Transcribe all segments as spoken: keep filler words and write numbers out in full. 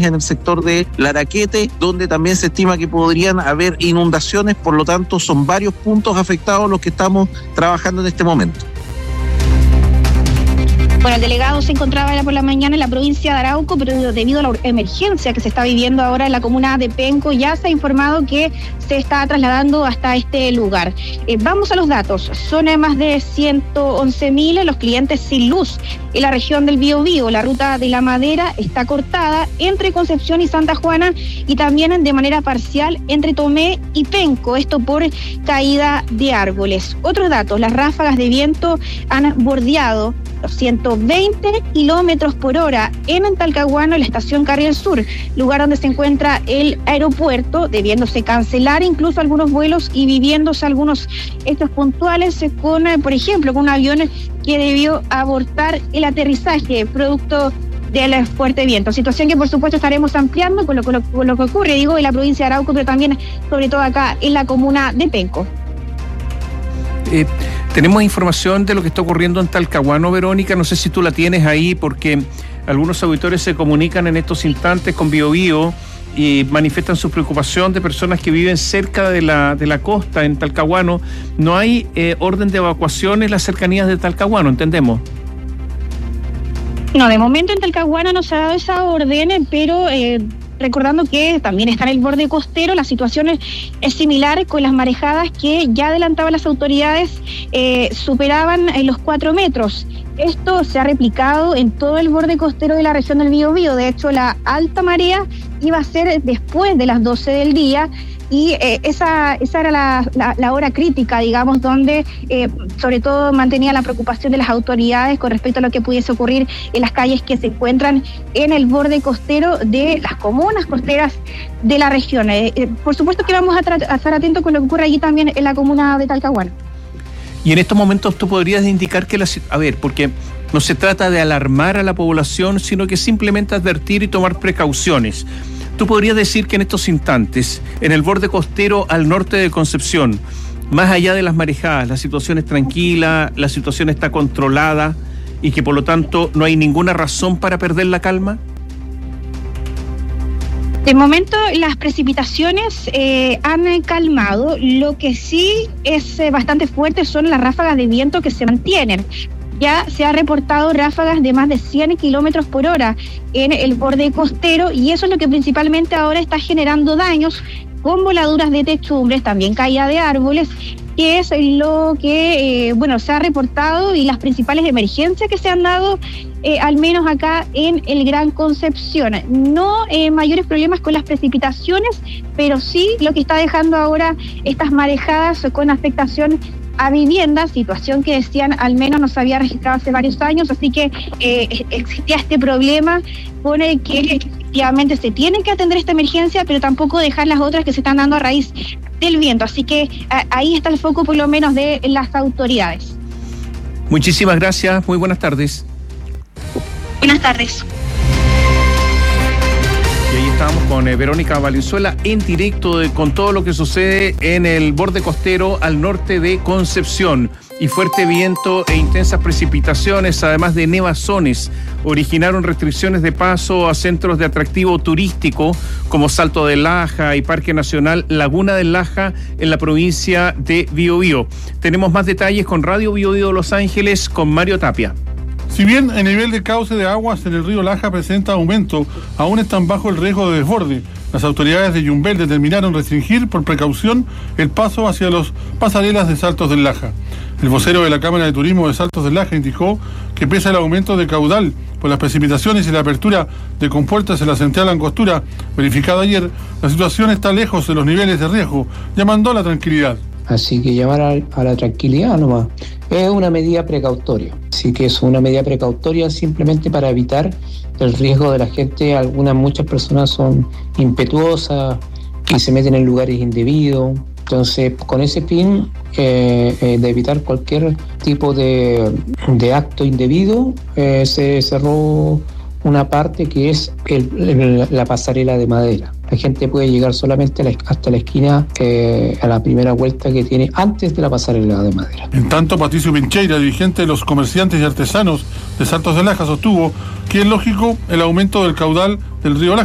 inundaciones en el sector de Laraquete, donde también se estima que podrían haber inundaciones, por lo tanto son varios puntos afectados los que estamos trabajando en este momento. Bueno, el delegado se encontraba por la mañana en la provincia de Arauco, pero debido a la emergencia que se está viviendo ahora en la comuna de Penco, ya se ha informado que se está trasladando hasta este lugar. Eh, vamos a los datos. Son más de ciento once mil los clientes sin luz en la región del Biobío. La ruta de la Madera está cortada entre Concepción y Santa Juana y también de manera parcial entre Tomé y Penco, esto por caída de árboles. Otros datos, las ráfagas de viento han bordeado los ciento veinte kilómetros por hora en Talcahuano, en la estación Carril Sur, lugar donde se encuentra el aeropuerto, debiéndose cancelar incluso algunos vuelos y viviéndose algunos hechos puntuales con, por ejemplo, con un avión que debió abortar el aterrizaje producto del fuerte viento. Situación que por supuesto estaremos ampliando con lo, con lo, con lo que ocurre, digo, en la provincia de Arauco, pero también sobre todo acá en la comuna de Penco. Eh, tenemos información de lo que está ocurriendo en Talcahuano, Verónica, no sé si tú la tienes ahí, porque algunos auditores se comunican en estos instantes con Biobío y manifiestan su preocupación de personas que viven cerca de la, de la costa en Talcahuano. No hay eh, orden de evacuación en las cercanías de Talcahuano, ¿entendemos? No, de momento en Talcahuano no se ha dado esa orden, pero eh, recordando que también está en el borde costero, la situación es, es similar con las marejadas que ya adelantaban las autoridades, eh, superaban eh, los cuatro metros. Esto se ha replicado en todo el borde costero de la región del Biobío. De hecho, la alta marea iba a ser después de las doce del día, y eh, esa, esa era la, la, la hora crítica, digamos, donde eh, sobre todo mantenía la preocupación de las autoridades con respecto a lo que pudiese ocurrir en las calles que se encuentran en el borde costero de las comunas costeras de la región. Eh, eh, por supuesto que vamos a, tra- a estar atentos con lo que ocurre allí también en la comuna de Talcahuano. Y en estos momentos tú podrías indicar que la... A ver, porque no se trata de alarmar a la población, sino que simplemente advertir y tomar precauciones. ¿Tú podrías decir que en estos instantes, en el borde costero al norte de Concepción, más allá de las marejadas, la situación es tranquila, la situación está controlada y que por lo tanto no hay ninguna razón para perder la calma? De momento las precipitaciones eh, han calmado. Lo que sí es eh, bastante fuerte son las ráfagas de viento que se mantienen. Ya se ha reportado ráfagas de más de cien kilómetros por hora en el borde costero, y eso es lo que principalmente ahora está generando daños, con voladuras de techumbres, también caída de árboles, que es lo que eh, bueno se ha reportado, y las principales emergencias que se han dado, eh, al menos acá en el Gran Concepción. No eh, mayores problemas con las precipitaciones, pero sí lo que está dejando ahora estas marejadas con afectación a viviendas, situación que decían al menos no se había registrado hace varios años, así que eh, existía este problema con el que efectivamente se tiene que atender esta emergencia, pero tampoco dejar las otras que se están dando a raíz del viento, así que a, ahí está el foco por lo menos de las autoridades. Muchísimas gracias, muy buenas tardes. Buenas tardes. Y ahí estamos con eh, Verónica Valenzuela en directo de, con todo lo que sucede en el borde costero al norte de Concepción. Y fuerte viento e intensas precipitaciones, además de nevazones, originaron restricciones de paso a centros de atractivo turístico como Salto del Laja y Parque Nacional Laguna del Laja en la provincia de Biobío. Tenemos más detalles con Radio Biobío Los Ángeles con Mario Tapia. Si bien el nivel de cauce de aguas en el río Laja presenta aumento, aún están bajo el riesgo de desborde. Las autoridades de Yumbel determinaron restringir por precaución el paso hacia los pasarelas de Saltos del Laja. El vocero de la Cámara de Turismo de Saltos del Laja indicó que pese al aumento de caudal por las precipitaciones y la apertura de compuertas en la central Angostura verificada ayer, la situación está lejos de los niveles de riesgo, llamando a la tranquilidad. Así que llamar a, a la tranquilidad nomás. Es una medida precautoria. Así que es una medida precautoria simplemente para evitar el riesgo de la gente. Algunas, muchas personas son impetuosas y se meten en lugares indebidos. Entonces, con ese fin eh, eh, de evitar cualquier tipo de, de acto indebido, eh, se cerró una parte que es el, el, la pasarela de madera. La gente puede llegar solamente a la, hasta la esquina, eh, a la primera vuelta que tiene antes de la pasarela de madera. En tanto, Patricio Pincheira, dirigente de los comerciantes y artesanos de Saltos del Laja, sostuvo que es lógico el aumento del caudal del río Laja,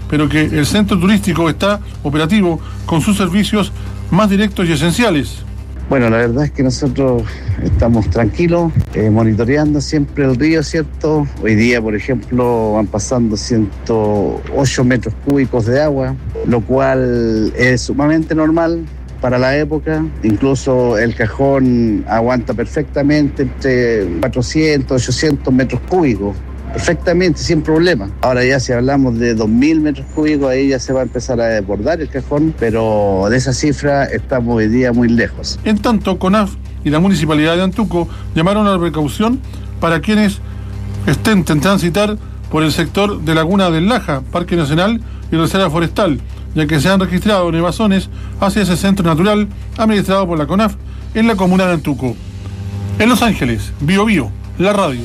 pero que el centro turístico está operativo con sus servicios más directos y esenciales. Bueno, la verdad es que nosotros estamos tranquilos, eh, monitoreando siempre el río, ¿cierto? Hoy día, por ejemplo, van pasando ciento ocho metros cúbicos de agua, lo cual es sumamente normal para la época. Incluso el cajón aguanta perfectamente entre cuatrocientos, ochocientos metros cúbicos. Perfectamente, sin problema. Ahora ya si hablamos de dos mil metros cúbicos, ahí ya se va a empezar a desbordar el cajón, pero de esa cifra estamos hoy día muy lejos. En tanto, CONAF y la Municipalidad de Antuco llamaron a la precaución para quienes estén en transitar por el sector de Laguna del Laja, Parque Nacional y Reserva Forestal, ya que se han registrado nevazones hacia ese centro natural administrado por la CONAF en la comuna de Antuco. En Los Ángeles, Bio Bio, la radio.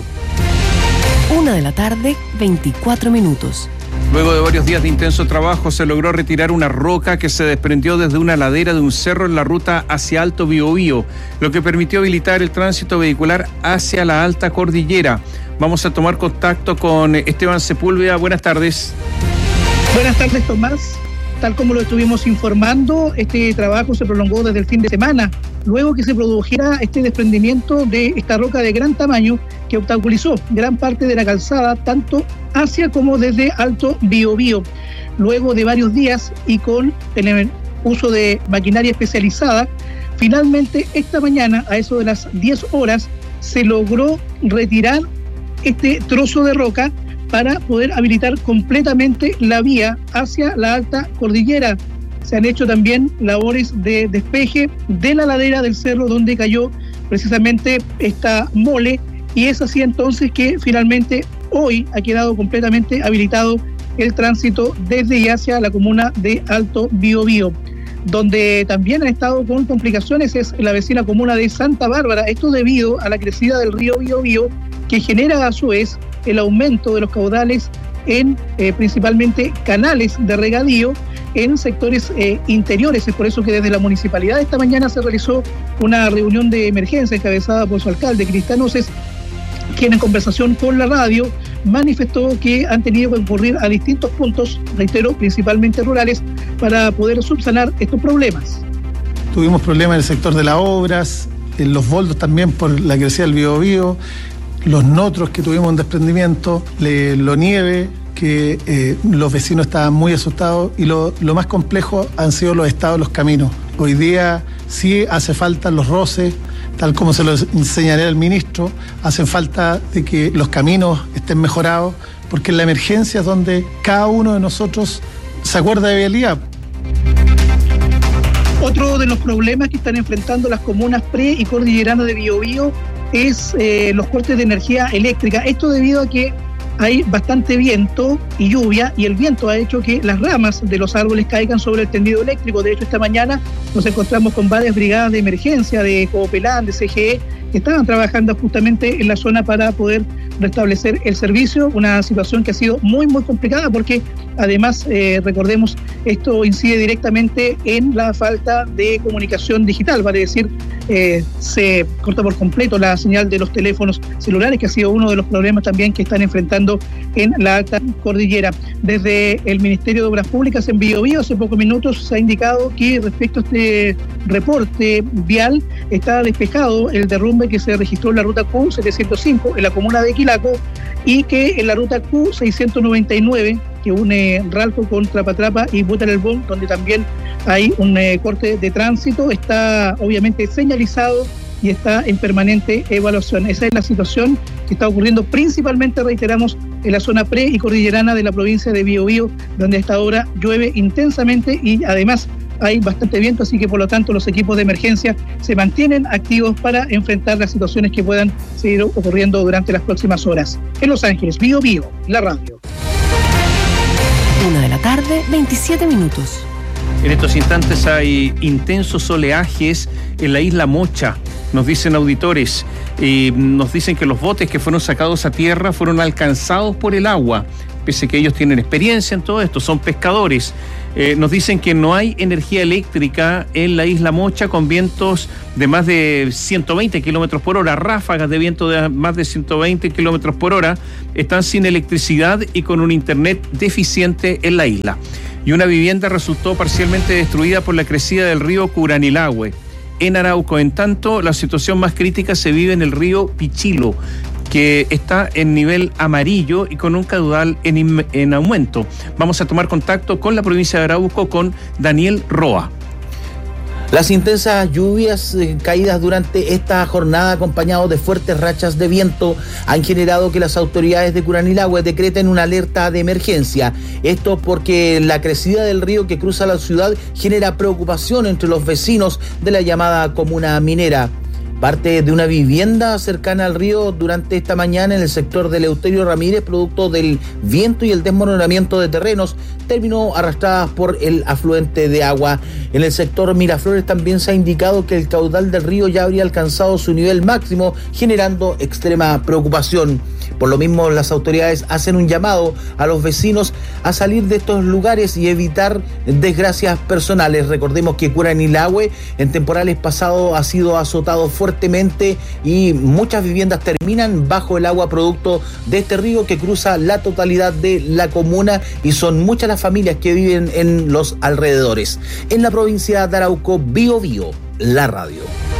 Una de la tarde, veinticuatro minutos. Luego de varios días de intenso trabajo, se logró retirar una roca que se desprendió desde una ladera de un cerro en la ruta hacia Alto Biobío, lo que permitió habilitar el tránsito vehicular hacia la alta cordillera. Vamos a tomar contacto con Esteban Sepúlveda. Buenas tardes. Buenas tardes, Tomás. Tal como lo estuvimos informando, este trabajo se prolongó desde el fin de semana, luego que se produjera este desprendimiento de esta roca de gran tamaño que obstaculizó gran parte de la calzada, tanto hacia como desde Alto Biobío. Luego de varios días y con el uso de maquinaria especializada, finalmente esta mañana, a eso de las diez horas, se logró retirar este trozo de roca para poder habilitar completamente la vía hacia la alta cordillera. Se han hecho también labores de despeje de la ladera del cerro donde cayó precisamente esta mole, y es así entonces que finalmente hoy ha quedado completamente habilitado el tránsito desde y hacia la comuna de Alto Biobío. Donde también han estado con complicaciones es la vecina comuna de Santa Bárbara, esto debido a la crecida del río Biobío, que genera a su vez el aumento de los caudales en eh, principalmente canales de regadío en sectores eh, interiores. Es por eso que desde la municipalidad esta mañana se realizó una reunión de emergencia encabezada por su alcalde, Cristian Oces, quien en conversación con la radio manifestó que han tenido que concurrir a distintos puntos, reitero, principalmente rurales, para poder subsanar estos problemas. Tuvimos problemas en el sector de las obras, en los boldos también por la crecida del Biobío, los notros que tuvimos en desprendimiento, le, lo nieve, que eh, los vecinos estaban muy asustados, y lo, lo más complejo han sido los estados de los caminos. Hoy día sí hace falta los roces, tal como se lo enseñaré al ministro, hacen falta de que los caminos estén mejorados, porque en la emergencia es donde cada uno de nosotros se acuerda de vialidad. Otro de los problemas que están enfrentando las comunas pre y cordilleranas de Biobío es eh, los cortes de energía eléctrica. Esto debido a que hay bastante viento y lluvia, y el viento ha hecho que las ramas de los árboles caigan sobre el tendido eléctrico. De hecho, esta mañana nos encontramos con varias brigadas de emergencia de Copelán, de C G E, que estaban trabajando justamente en la zona para poder restablecer el servicio, una situación que ha sido muy, muy complicada porque además, eh, recordemos, esto incide directamente en la falta de comunicación digital, vale decir, eh, se corta por completo la señal de los teléfonos celulares, que ha sido uno de los problemas también que están enfrentando en la alta cordillera. Desde el Ministerio de Obras Públicas en Biobío, hace pocos minutos se ha indicado que respecto a este reporte vial está despejado el derrumbe que se registró en la ruta Q setecientos cinco en la comuna de Quilaco, y que en la ruta Q seiscientos noventa y nueve, que une Ralco con Trapatrapa y Butarelbón, donde también hay un eh, corte de tránsito, está obviamente señalizado y está en permanente evaluación. Esa es la situación que está ocurriendo principalmente, reiteramos, en la zona pre y cordillerana de la provincia de Biobío, donde a esta hora llueve intensamente y además hay bastante viento, así que por lo tanto los equipos de emergencia se mantienen activos para enfrentar las situaciones que puedan seguir ocurriendo durante las próximas horas. En Los Ángeles, Biobío, la radio. Una de la tarde, veintisiete minutos. En estos instantes hay intensos oleajes en la isla Mocha, nos dicen auditores. Eh, nos dicen que los botes que fueron sacados a tierra fueron alcanzados por el agua, pese a que ellos tienen experiencia en todo esto, son pescadores. Eh, nos dicen que no hay energía eléctrica en la isla Mocha con vientos de más de ciento veinte kilómetros por hora, ráfagas de viento de más de ciento veinte kilómetros por hora, están sin electricidad y con un internet deficiente en la isla. Y una vivienda resultó parcialmente destruida por la crecida del río Curanilahue en Arauco. En tanto, la situación más crítica se vive en el río Pichilo, que está en nivel amarillo y con un caudal en, en aumento. Vamos a tomar contacto con la provincia de Arauco, con Daniel Roa. Las intensas lluvias eh, caídas durante esta jornada, acompañados de fuertes rachas de viento, han generado que las autoridades de Curanilahue decreten una alerta de emergencia. Esto porque la crecida del río que cruza la ciudad genera preocupación entre los vecinos de la llamada comuna minera. Parte de una vivienda cercana al río durante esta mañana en el sector de Eleuterio Ramírez, producto del viento y el desmoronamiento de terrenos, terminó arrastrada por el afluente de agua. En el sector Miraflores también se ha indicado que el caudal del río ya habría alcanzado su nivel máximo, generando extrema preocupación. Por lo mismo, las autoridades hacen un llamado a los vecinos a salir de estos lugares y evitar desgracias personales. Recordemos que Curanilahue en temporales pasados ha sido azotado fuertemente y muchas viviendas terminan bajo el agua producto de este río que cruza la totalidad de la comuna, y son muchas las familias que viven en los alrededores. En la provincia de Arauco, Bio Bio, la radio.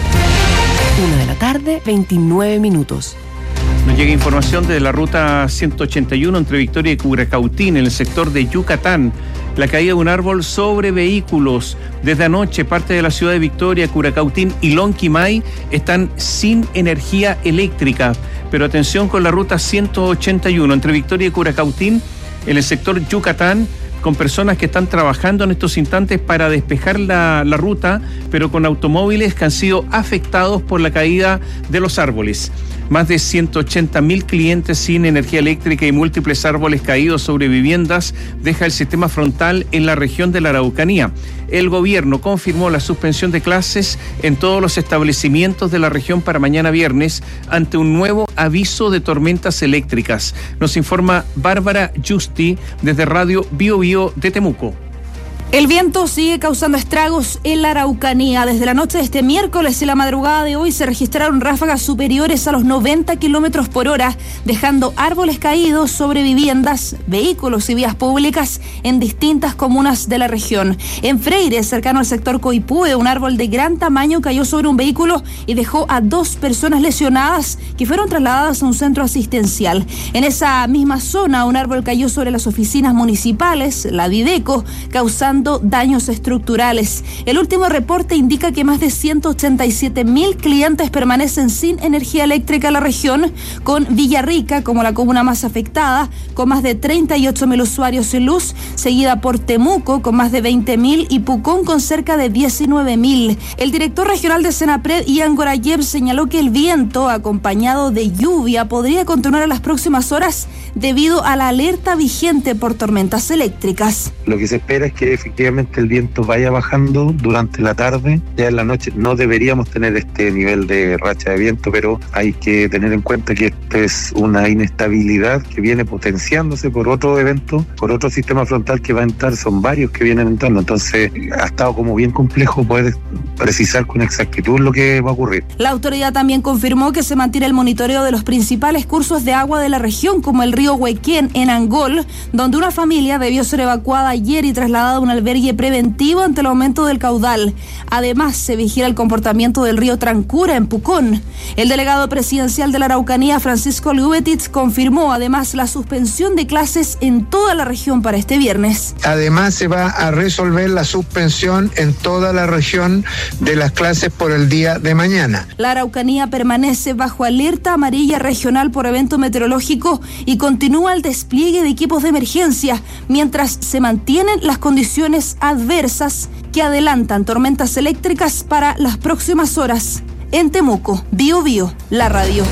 Una de la tarde, veintinueve minutos. Nos llega información de la ruta ciento ochenta y uno entre Victoria y Curacautín, en el sector de Yucatán. La caída de un árbol sobre vehículos. Desde anoche, parte de la ciudad de Victoria, Curacautín y Lonquimay están sin energía eléctrica. Pero atención con la ruta ciento ochenta y uno entre Victoria y Curacautín, en el sector Yucatán, con personas que están trabajando en estos instantes para despejar la, la ruta, pero con automóviles que han sido afectados por la caída de los árboles. Más de ciento ochenta mil clientes sin energía eléctrica y múltiples árboles caídos sobre viviendas deja el sistema frontal en la región de la Araucanía. El gobierno confirmó la suspensión de clases en todos los establecimientos de la región para mañana viernes ante un nuevo aviso de tormentas eléctricas. Nos informa Bárbara Justi desde Radio Bio Bio de Temuco. El viento sigue causando estragos en la Araucanía. Desde la noche de este miércoles y la madrugada de hoy se registraron ráfagas superiores a los noventa kilómetros por hora, dejando árboles caídos sobre viviendas, vehículos y vías públicas en distintas comunas de la región. En Freire, cercano al sector Coipúe, un árbol de gran tamaño cayó sobre un vehículo y dejó a dos personas lesionadas que fueron trasladadas a un centro asistencial. En esa misma zona, un árbol cayó sobre las oficinas municipales, la Videco, causando daños estructurales. El último reporte indica que más de ciento ochenta y siete mil clientes permanecen sin energía eléctrica en la región, con Villarrica como la comuna más afectada, con más de treinta y ocho mil usuarios sin luz, seguida por Temuco con más de veinte mil y Pucón con cerca de diecinueve mil. El director regional de Senapred, Ian Gorayev, señaló que el viento, acompañado de lluvia, podría continuar en las próximas horas debido a la alerta vigente por tormentas eléctricas. Lo que se espera es que efectivamente el viento vaya bajando durante la tarde. Ya en la noche no deberíamos tener este nivel de racha de viento, pero hay que tener en cuenta que esta es una inestabilidad que viene potenciándose por otro evento, por otro sistema frontal que va a entrar. Son varios que vienen entrando, entonces ha estado como bien complejo poder precisar con exactitud lo que va a ocurrir. La autoridad también confirmó que se mantiene el monitoreo de los principales cursos de agua de la región, como el río Huequén en Angol, donde una familia debió ser evacuada ayer y trasladada a un albergue preventivo ante el aumento del caudal. Además, se vigila el comportamiento del río Trancura en Pucón. El delegado presidencial de la Araucanía, Francisco Lubetitz, confirmó además la suspensión de clases en toda la región para este viernes. Además, se va a resolver la suspensión en toda la región de las clases por el día de mañana. La Araucanía permanece bajo alerta amarilla regional por evento meteorológico y continúa el despliegue de equipos de emergencia mientras se mantienen las condiciones adversas que adelantan tormentas eléctricas para las próximas horas. En Temuco, Bio Bio, la radio.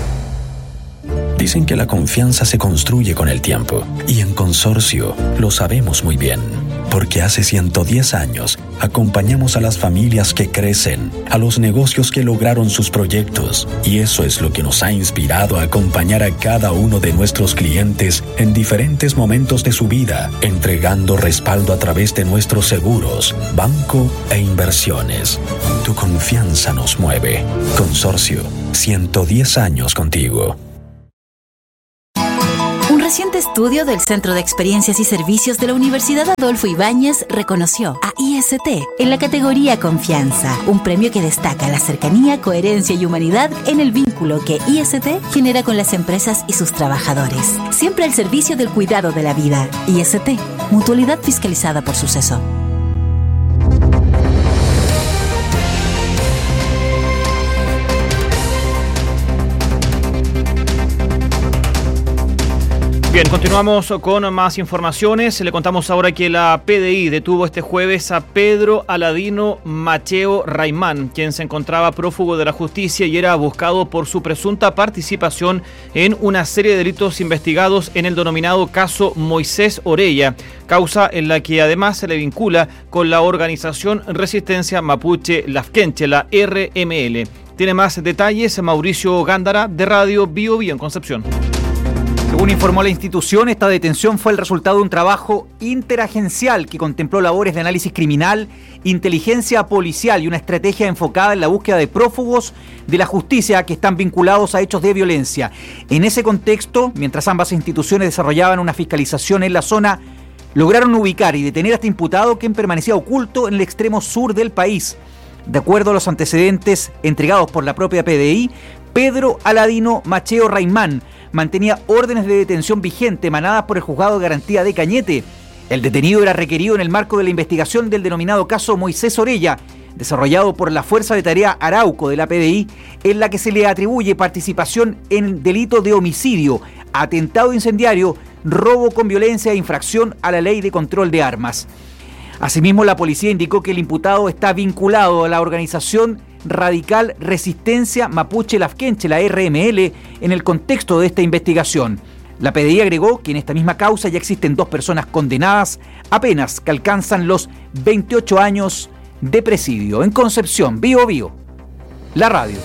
Dicen que la confianza se construye con el tiempo y en Consorcio lo sabemos muy bien. Porque hace ciento diez años acompañamos a las familias que crecen, a los negocios que lograron sus proyectos, y eso es lo que nos ha inspirado a acompañar a cada uno de nuestros clientes en diferentes momentos de su vida, entregando respaldo a través de nuestros seguros, banco e inversiones. Tu confianza nos mueve. Consorcio, ciento diez años contigo. Un reciente estudio del Centro de Experiencias y Servicios de la Universidad Adolfo Ibáñez reconoció a I S T en la categoría Confianza, un premio que destaca la cercanía, coherencia y humanidad en el vínculo que I S T genera con las empresas y sus trabajadores. Siempre al servicio del cuidado de la vida. I S T, mutualidad fiscalizada por Suceso. Bien, continuamos con más informaciones. Le contamos ahora que la P D I detuvo este jueves a Pedro Aladino Macheo Raimán, quien se encontraba prófugo de la justicia y era buscado por su presunta participación en una serie de delitos investigados en el denominado caso Moisés Orella, causa en la que además se le vincula con la organización Resistencia Mapuche Lafkenche, la R M L. Tiene más detalles Mauricio Gándara, de Radio Bio Bio en Concepción. Según informó la institución, esta detención fue el resultado de un trabajo interagencial que contempló labores de análisis criminal, inteligencia policial y una estrategia enfocada en la búsqueda de prófugos de la justicia que están vinculados a hechos de violencia. En ese contexto, mientras ambas instituciones desarrollaban una fiscalización en la zona, lograron ubicar y detener a este imputado, quien permanecía oculto en el extremo sur del país. De acuerdo a los antecedentes entregados por la propia P D I, Pedro Aladino Macheo Raimán mantenía órdenes de detención vigente emanadas por el Juzgado de Garantía de Cañete. El detenido era requerido en el marco de la investigación del denominado caso Moisés Orella, desarrollado por la Fuerza de Tarea Arauco de la P D I, en la que se le atribuye participación en delito de homicidio, atentado incendiario, robo con violencia e infracción a la ley de control de armas. Asimismo, la policía indicó que el imputado está vinculado a la organización radical Resistencia Mapuche Lafkenche, la R M L, en el contexto de esta investigación. La P D I agregó que en esta misma causa ya existen dos personas condenadas a penas que alcanzan los veintiocho años de presidio. En Concepción, Bio Bio, la radio.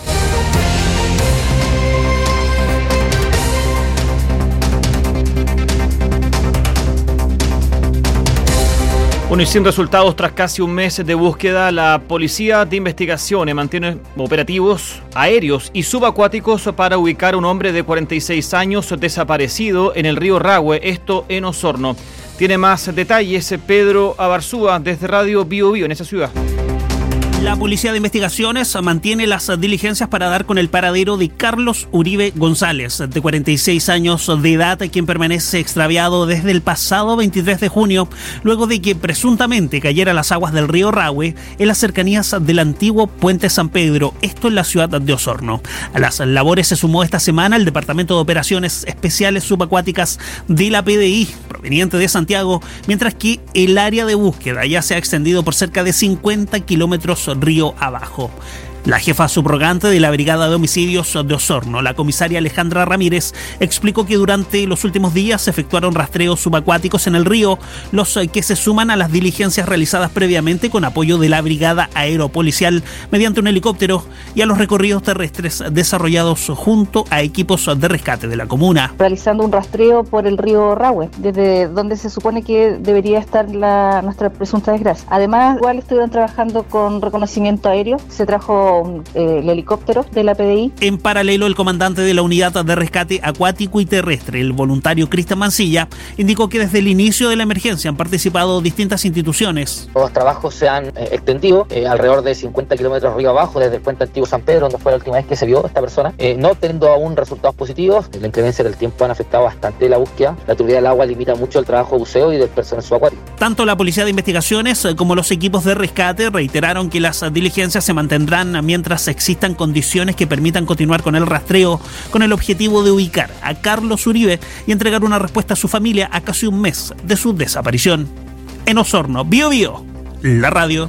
Bueno, y sin resultados tras casi un mes de búsqueda, la Policía de Investigaciones mantiene operativos aéreos y subacuáticos para ubicar a un hombre de cuarenta y seis años desaparecido en el río Rahue, esto en Osorno. Tiene más detalles Pedro Abarzúa desde Radio Bio Bio en esa ciudad. La Policía de Investigaciones mantiene las diligencias para dar con el paradero de Carlos Uribe González, de cuarenta y seis años de edad, quien permanece extraviado desde el pasado veintitrés de junio, luego de que presuntamente cayera a las aguas del río Rahue en las cercanías del antiguo Puente San Pedro, esto en la ciudad de Osorno. A las labores se sumó esta semana el Departamento de Operaciones Especiales Subacuáticas de la P D I, proveniente de Santiago, mientras que el área de búsqueda ya se ha extendido por cerca de cincuenta kilómetros río abajo. La jefa subrogante de la Brigada de Homicidios de Osorno, la comisaria Alejandra Ramírez, explicó que durante los últimos días se efectuaron rastreos subacuáticos en el río, los que se suman a las diligencias realizadas previamente con apoyo de la Brigada Aeropolicial mediante un helicóptero y a los recorridos terrestres desarrollados junto a equipos de rescate de la comuna. Realizando un rastreo por el río Rahue, desde donde se supone que debería estar la, nuestra presunta desgracia. Además, igual estuvieron trabajando con reconocimiento aéreo, se trajo Eh, el helicóptero de la P D I. En paralelo, el comandante de la Unidad de Rescate Acuático y Terrestre, el voluntario Cristian Mancilla, indicó que desde el inicio de la emergencia han participado distintas instituciones. Los trabajos se han eh, extendido eh, alrededor de cincuenta kilómetros río abajo, desde el puente antiguo San Pedro, donde fue la última vez que se vio esta persona, eh, no teniendo aún resultados positivos. La inclemencia del tiempo han afectado bastante la búsqueda. La turbidez del agua limita mucho el trabajo de buceo y del personal subacuático. Tanto la Policía de Investigaciones como los equipos de rescate reiteraron que las diligencias se mantendrán mientras existan condiciones que permitan continuar con el rastreo, con el objetivo de ubicar a Carlos Uribe y entregar una respuesta a su familia a casi un mes de su desaparición. En Osorno, Bio Bio, la radio.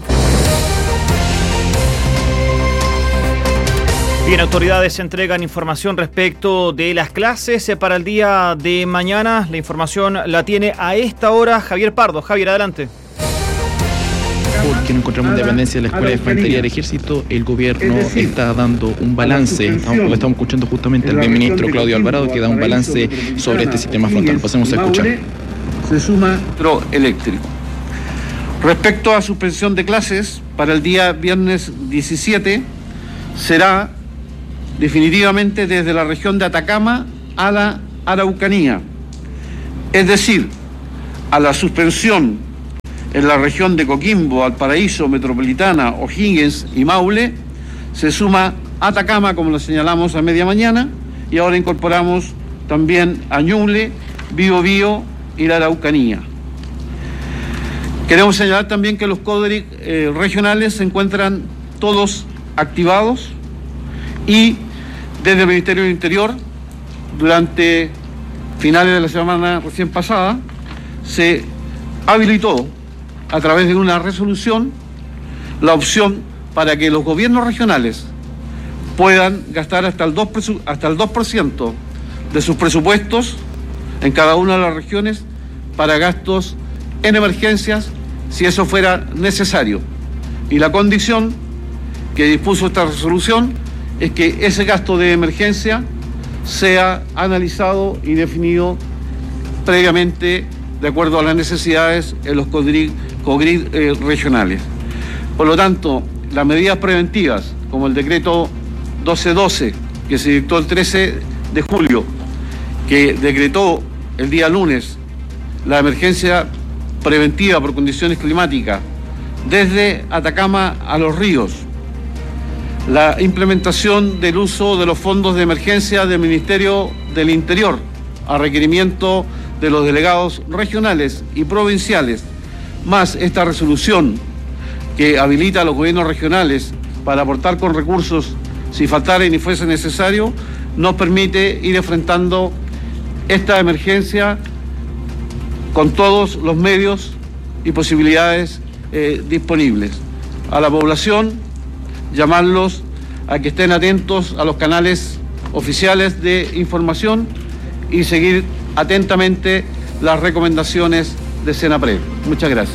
Bien, autoridades entregan información respecto de las clases para el día de mañana. La información la tiene a esta hora Javier Pardo. Javier, adelante. porque nos encontramos en dependencia de la Escuela de Infantería del Ejército. El gobierno está dando un balance, estamos, estamos escuchando justamente al ministro Claudio Alvarado, que da un balance sobre este sistema frontal. Pasemos a escuchar. Se suma eléctrico. Respecto a suspensión de clases, para el día viernes diecisiete será definitivamente desde la región de Atacama a la Araucanía, es decir, a la suspensión en la región de Coquimbo, Valparaíso, Metropolitana, O'Higgins y Maule, se suma Atacama, como lo señalamos a media mañana, y ahora incorporamos también a Ñuble, Biobío y la Araucanía. Queremos señalar también que los CODRIC eh, regionales se encuentran todos activados y desde el Ministerio del Interior, durante finales de la semana recién pasada, se habilitó a través de una resolución la opción para que los gobiernos regionales puedan gastar hasta el dos por ciento, hasta el dos por ciento de sus presupuestos en cada una de las regiones para gastos en emergencias, si eso fuera necesario. Y la condición que dispuso esta resolución es que ese gasto de emergencia sea analizado y definido previamente de acuerdo a las necesidades en los CODRIC, CODRIC eh, regionales. Por lo tanto, las medidas preventivas, como el decreto doce doce, que se dictó el trece de julio, que decretó el día lunes la emergencia preventiva por condiciones climáticas desde Atacama a los ríos, la implementación del uso de los fondos de emergencia del Ministerio del Interior a requerimiento de los delegados regionales y provinciales, más esta resolución que habilita a los gobiernos regionales para aportar con recursos si faltara y ni fuese necesario, nos permite ir enfrentando esta emergencia con todos los medios y posibilidades eh, disponibles. A la población, llamarlos a que estén atentos a los canales oficiales de información y seguir atentamente las recomendaciones de Senapred. Muchas gracias.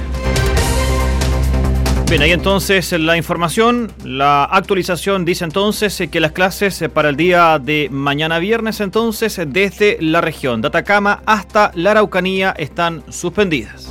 Bien, ahí entonces la información, la actualización dice entonces que las clases para el día de mañana viernes entonces desde la región de Atacama hasta la Araucanía están suspendidas.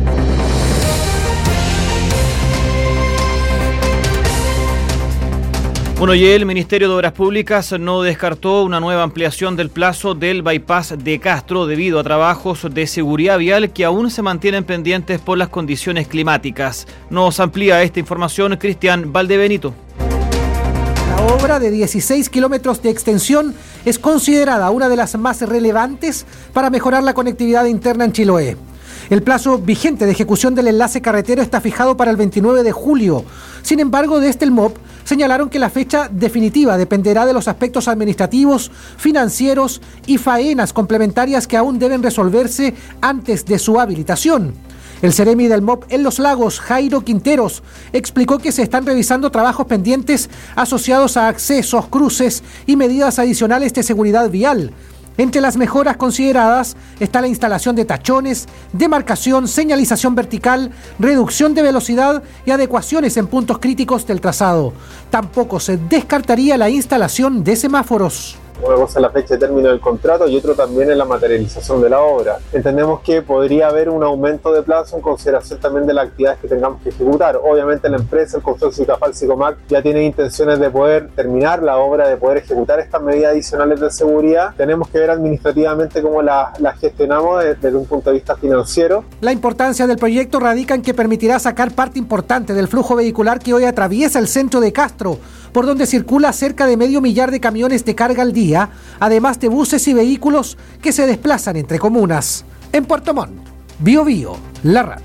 Bueno, y el Ministerio de Obras Públicas no descartó una nueva ampliación del plazo del bypass de Castro debido a trabajos de seguridad vial que aún se mantienen pendientes por las condiciones climáticas. Nos amplía esta información Cristian Valdebenito. La obra de dieciséis kilómetros de extensión es considerada una de las más relevantes para mejorar la conectividad interna en Chiloé. El plazo vigente de ejecución del enlace carretero está fijado para el veintinueve de julio. Sin embargo, desde el M O P señalaron que la fecha definitiva dependerá de los aspectos administrativos, financieros y faenas complementarias que aún deben resolverse antes de su habilitación. El Seremi del M O P en Los Lagos, Jairo Quinteros, explicó que se están revisando trabajos pendientes asociados a accesos, cruces y medidas adicionales de seguridad vial. Entre las mejoras consideradas está la instalación de tachones, demarcación, señalización vertical, reducción de velocidad y adecuaciones en puntos críticos del trazado. Tampoco se descartaría la instalación de semáforos. Una cosa es la fecha de término del contrato y otro también es la materialización de la obra. Entendemos que podría haber un aumento de plazo en consideración también de las actividades que tengamos que ejecutar. Obviamente la empresa, el consorcio Itafal-Sicomac, ya tiene intenciones de poder terminar la obra, de poder ejecutar estas medidas adicionales de seguridad. Tenemos que ver administrativamente cómo las la gestionamos desde, desde un punto de vista financiero. La importancia del proyecto radica en que permitirá sacar parte importante del flujo vehicular que hoy atraviesa el centro de Castro, por donde circula cerca de medio millar de camiones de carga al día, además de buses y vehículos que se desplazan entre comunas. En Puerto Montt, Bio Bio, la radio.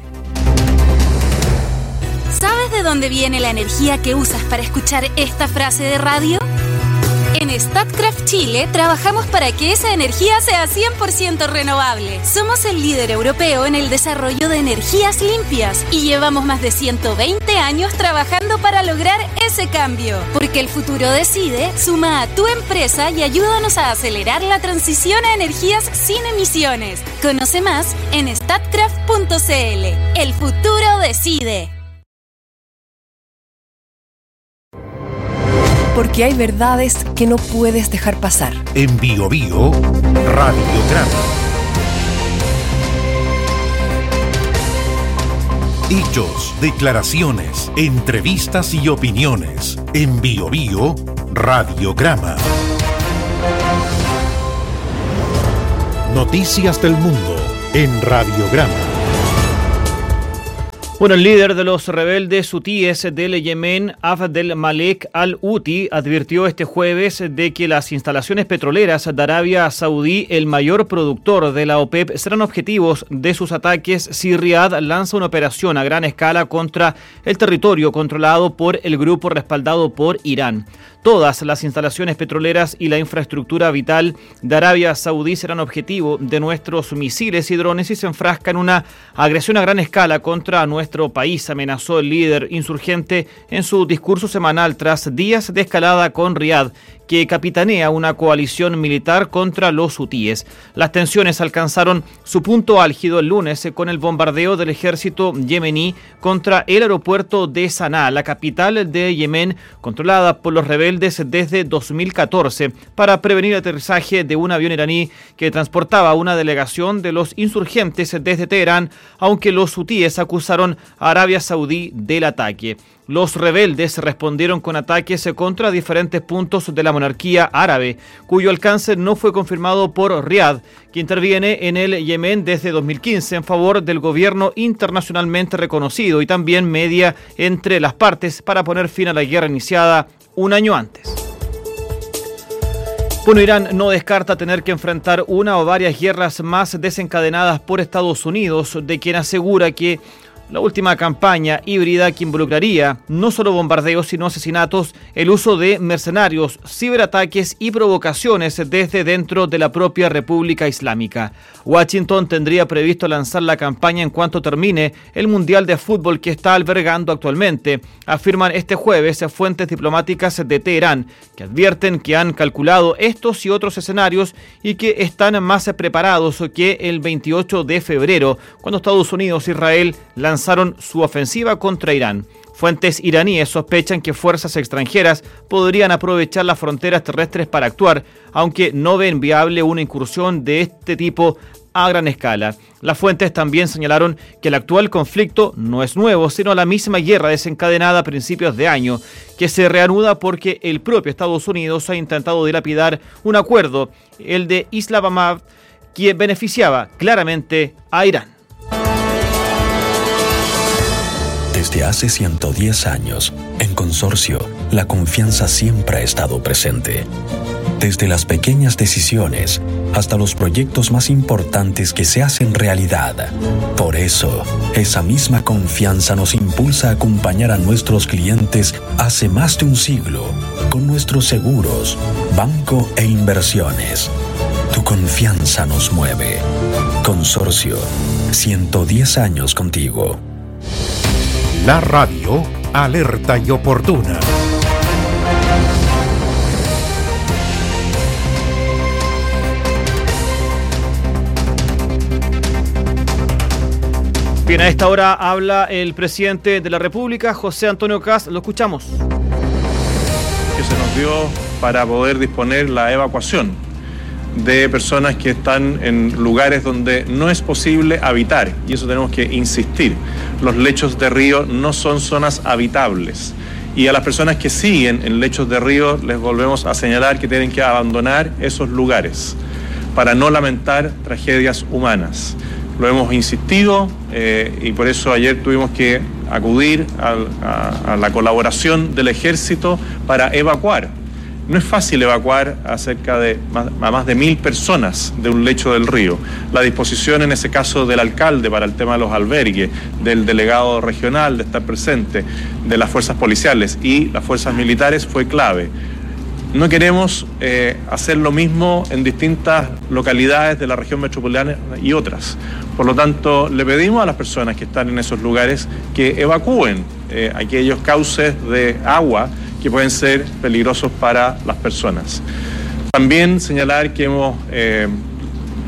¿Sabes de dónde viene la energía que usas para escuchar esta frase de radio? En Statkraft Chile trabajamos para que esa energía sea cien por ciento renovable. Somos el líder europeo en el desarrollo de energías limpias y llevamos más de ciento veinte años trabajando para lograr ese cambio. Porque el futuro decide, suma a tu empresa y ayúdanos a acelerar la transición a energías sin emisiones. Conoce más en statkraft punto c l. El futuro decide. Porque hay verdades que no puedes dejar pasar. En Bio Bio, Radiograma. Hechos, declaraciones, entrevistas y opiniones. En Bio Bio, Radiograma. Noticias del mundo en Radiograma. Bueno, el líder de los rebeldes hutíes del Yemen, Abdel Malek al-Houthi, advirtió este jueves de que las instalaciones petroleras de Arabia Saudí, el mayor productor de la OPEP, serán objetivos de sus ataques si Riad lanza una operación a gran escala contra el territorio controlado por el grupo respaldado por Irán. Todas las instalaciones petroleras y la infraestructura vital de Arabia Saudí serán objetivo de nuestros misiles y drones si se enfrasca en una agresión a gran escala contra nuestro país, amenazó el líder insurgente en su discurso semanal tras días de escalada con Riad, que capitanea una coalición militar contra los hutíes. Las tensiones alcanzaron su punto álgido el lunes con el bombardeo del ejército yemení contra el aeropuerto de Sanaa, la capital de Yemen, controlada por los rebeldes desde dos mil catorce, para prevenir el aterrizaje de un avión iraní que transportaba una delegación de los insurgentes desde Teherán, aunque los hutíes acusaron a Arabia Saudí del ataque. Los rebeldes respondieron con ataques contra diferentes puntos de la monarquía árabe, cuyo alcance no fue confirmado por Riad, que interviene en el Yemen desde dos mil quince en favor del gobierno internacionalmente reconocido y también media entre las partes para poner fin a la guerra iniciada un año antes. Bueno, Irán no descarta tener que enfrentar una o varias guerras más desencadenadas por Estados Unidos, de quien asegura que la última campaña híbrida que involucraría no solo bombardeos sino asesinatos, el uso de mercenarios, ciberataques y provocaciones desde dentro de la propia República Islámica. Washington tendría previsto lanzar la campaña en cuanto termine el Mundial de Fútbol que está albergando actualmente, afirman este jueves fuentes diplomáticas de Teherán, que advierten que han calculado estos y otros escenarios y que están más preparados que el veintiocho de febrero, cuando Estados Unidos e Israel lanzaron lanzaron su ofensiva contra Irán. Fuentes iraníes sospechan que fuerzas extranjeras podrían aprovechar las fronteras terrestres para actuar, aunque no ven viable una incursión de este tipo a gran escala. Las fuentes también señalaron que el actual conflicto no es nuevo, sino la misma guerra desencadenada a principios de año, que se reanuda porque el propio Estados Unidos ha intentado dilapidar un acuerdo, el de Islamabad, que beneficiaba claramente a Irán. Desde hace ciento diez años, en Consorcio, la confianza siempre ha estado presente. Desde las pequeñas decisiones hasta los proyectos más importantes que se hacen realidad. Por eso, esa misma confianza nos impulsa a acompañar a nuestros clientes hace más de un siglo con nuestros seguros, banco e inversiones. Tu confianza nos mueve. Consorcio, ciento diez años contigo. La radio alerta y oportuna. Bien, a esta hora habla el presidente de la República, José Antonio Kast. Lo escuchamos. Que se nos dio para poder disponer la evacuación de personas que están en lugares donde no es posible habitar, y eso tenemos que insistir. Los lechos de río no son zonas habitables, y a las personas que siguen en lechos de río les volvemos a señalar que tienen que abandonar esos lugares para no lamentar tragedias humanas. Lo hemos insistido eh, y por eso ayer tuvimos que acudir a, a, a la colaboración del ejército para evacuar. No es fácil evacuar a cerca de más, a más de mil personas de un lecho del río. La disposición en ese caso del alcalde para el tema de los albergues, del delegado regional de estar presente, de las fuerzas policiales y las fuerzas militares fue clave. No queremos eh, hacer lo mismo en distintas localidades de la región metropolitana y otras. Por lo tanto, le pedimos a las personas que están en esos lugares que evacúen eh, aquellos cauces de agua que pueden ser peligrosos para las personas. También señalar que hemos eh,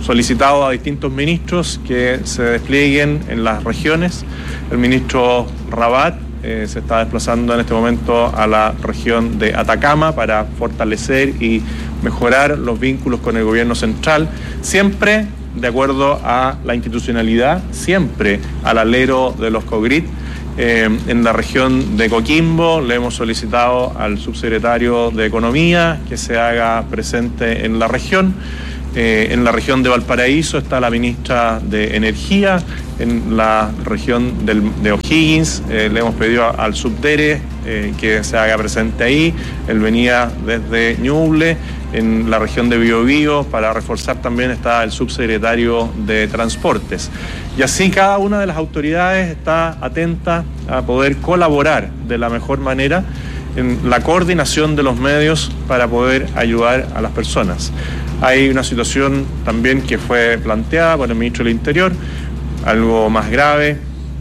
solicitado a distintos ministros que se desplieguen en las regiones. El ministro Rabat eh, se está desplazando en este momento a la región de Atacama para fortalecer y mejorar los vínculos con el gobierno central, siempre de acuerdo a la institucionalidad, siempre al alero de los COGRIT. Eh, en la región de Coquimbo le hemos solicitado al subsecretario de Economía que se haga presente en la región. Eh, en la región de Valparaíso está la ministra de Energía. En la región del, de O'Higgins eh, le hemos pedido a, al subdere eh, que se haga presente ahí. Él venía desde Ñuble. En la región de Biobío, para reforzar también, está el subsecretario de Transportes. Y así cada una de las autoridades está atenta a poder colaborar de la mejor manera en la coordinación de los medios para poder ayudar a las personas. Hay una situación también que fue planteada por el ministro del Interior, algo más grave,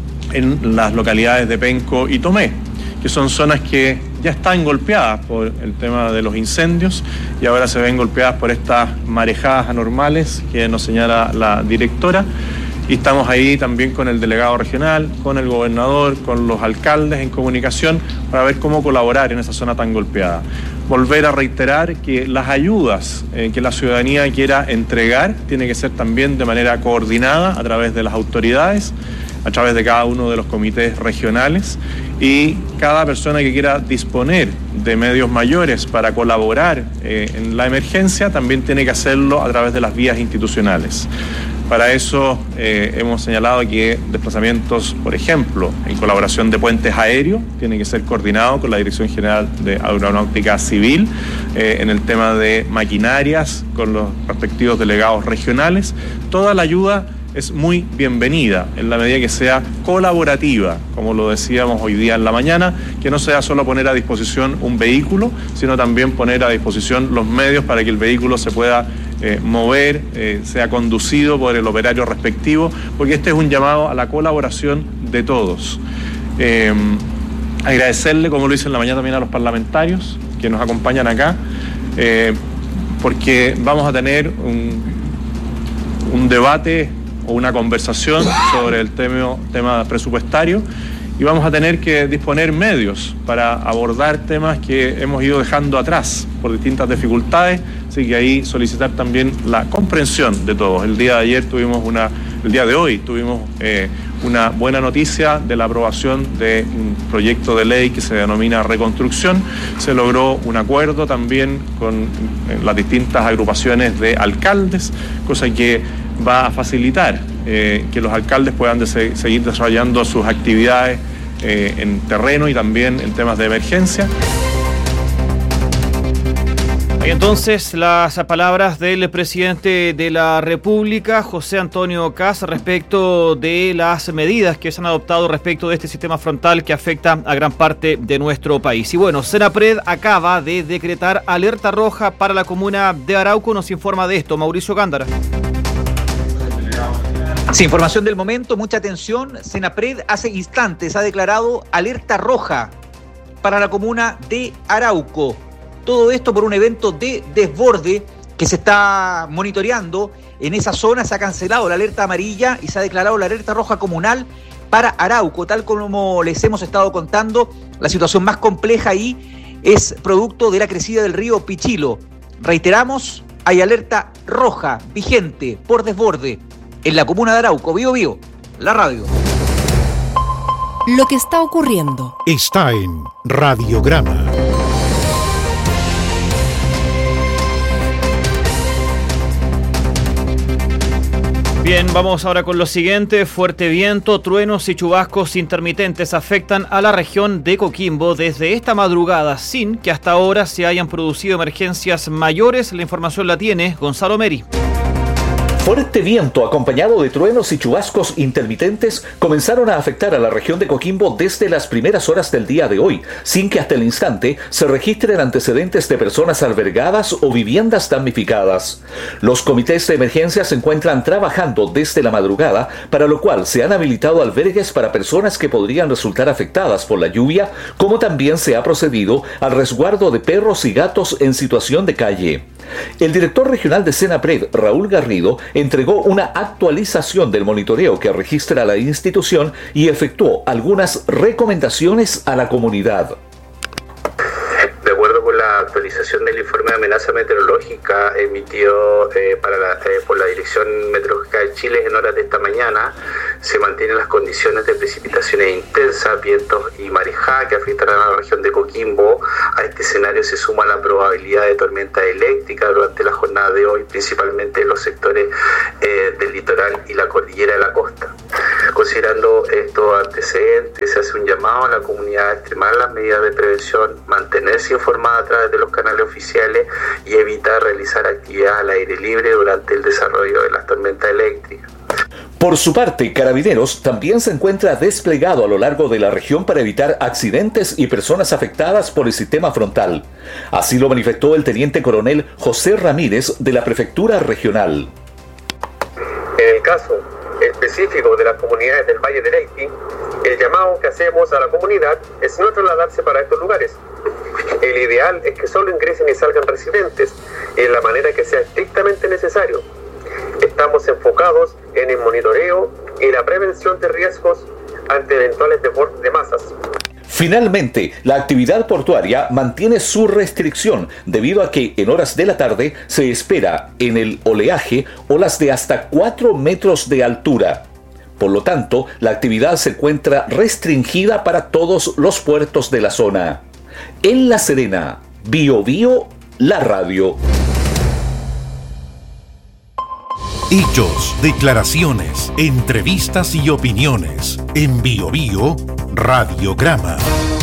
en las localidades de Penco y Tomé, que son zonas que ya están golpeadas por el tema de los incendios y ahora se ven golpeadas por estas marejadas anormales que nos señala la directora. Y estamos ahí también con el delegado regional, con el gobernador, con los alcaldes en comunicación para ver cómo colaborar en esa zona tan golpeada. Volver a reiterar que las ayudas eh, que la ciudadanía quiera entregar tiene que ser también de manera coordinada a través de las autoridades, a través de cada uno de los comités regionales, y cada persona que quiera disponer de medios mayores para colaborar eh, en la emergencia también tiene que hacerlo a través de las vías institucionales. Para eso eh, hemos señalado que desplazamientos, por ejemplo, en colaboración de puentes aéreos, tiene que ser coordinado con la Dirección General de Aeronáutica Civil, eh, en el tema de maquinarias, con los respectivos delegados regionales. Toda la ayuda es muy bienvenida en la medida que sea colaborativa, como lo decíamos hoy día en la mañana, que no sea solo poner a disposición un vehículo, sino también poner a disposición los medios para que el vehículo se pueda eh, mover, eh, sea conducido por el operario respectivo, porque este es un llamado a la colaboración de todos. Eh, agradecerle, como lo hice en la mañana también, a los parlamentarios que nos acompañan acá, eh, porque vamos a tener un, un debate o una conversación sobre el tema, tema presupuestario, y vamos a tener que disponer medios para abordar temas que hemos ido dejando atrás por distintas dificultades, así que ahí solicitar también la comprensión de todos. El día de ayer tuvimos una, el día de hoy tuvimos eh, una buena noticia de la aprobación de un proyecto de ley que se denomina Reconstrucción. Se logró un acuerdo también con las distintas agrupaciones de alcaldes, cosa que va a facilitar eh, que los alcaldes puedan de se, seguir desarrollando sus actividades eh, en terreno y también en temas de emergencia. Hay entonces las palabras del presidente de la República, José Antonio Kast, respecto de las medidas que se han adoptado respecto de este sistema frontal que afecta a gran parte de nuestro país. Y bueno, Senapred acaba de decretar alerta roja para la comuna de Arauco. Nos informa de esto Mauricio Gándara. Sí, información del momento, mucha atención. Senapred hace instantes ha declarado alerta roja para la comuna de Arauco. Todo esto por un evento de desborde que se está monitoreando. En esa zona se ha cancelado la alerta amarilla y se ha declarado la alerta roja comunal para Arauco. Tal como les hemos estado contando, la situación más compleja ahí es producto de la crecida del río Pichilo. Reiteramos, hay alerta roja vigente por desborde en la comuna de Arauco. Bío Bío, la radio. Lo que está ocurriendo está en Radiograma. Bien, vamos ahora con lo siguiente. Fuerte viento, truenos y chubascos intermitentes afectan a la región de Coquimbo desde esta madrugada, sin que hasta ahora se hayan producido emergencias mayores. La información la tiene Gonzalo Meri. Fuerte viento acompañado de truenos y chubascos intermitentes comenzaron a afectar a la región de Coquimbo desde las primeras horas del día de hoy, sin que hasta el instante se registren antecedentes de personas albergadas o viviendas damnificadas. Los comités de emergencia se encuentran trabajando desde la madrugada, para lo cual se han habilitado albergues para personas que podrían resultar afectadas por la lluvia, como también se ha procedido al resguardo de perros y gatos en situación de calle. El director regional de Senapred, Raúl Garrido, entregó una actualización del monitoreo que registra la institución y efectuó algunas recomendaciones a la comunidad. De acuerdo con la actualización del informe de amenaza meteorológica emitido eh, para la, eh, por la Dirección Meteorológica de Chile en horas de esta mañana, se mantienen las condiciones de precipitaciones intensas, vientos y marejada que afectarán a la región de Coquimbo. A este escenario se suma la probabilidad de tormenta eléctrica durante la jornada de hoy, principalmente en los sectores eh, del litoral y la cordillera de la costa. Considerando estos antecedentes, se hace un llamado a la comunidad a extremar las medidas de prevención, mantenerse informada a través de los canales oficiales y evitar realizar actividades al aire libre durante el desarrollo de las tormentas eléctricas. Por su parte, Carabineros también se encuentra desplegado a lo largo de la región para evitar accidentes y personas afectadas por el sistema frontal. Así lo manifestó el teniente coronel José Ramírez de la Prefectura Regional. En el caso específico de las comunidades del Valle del Elqui, el llamado que hacemos a la comunidad es no trasladarse para estos lugares. El ideal es que solo ingresen y salgan residentes en la manera que sea estrictamente necesario. Estamos enfocados en el monitoreo y la prevención de riesgos ante eventuales desbordes de masas. Finalmente, la actividad portuaria mantiene su restricción debido a que en horas de la tarde se espera en el oleaje olas de hasta cuatro metros de altura. Por lo tanto, la actividad se encuentra restringida para todos los puertos de la zona. En La Serena, Bio Bio, la radio. Hechos, declaraciones, entrevistas y opiniones. En Bio Bio, Radiograma.